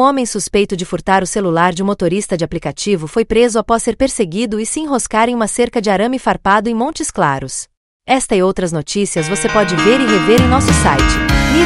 homem suspeito de furtar o celular de um motorista de aplicativo foi preso após ser perseguido e se enroscar em uma cerca de arame farpado em Montes Claros. Esta e outras notícias você pode ver e rever em nosso site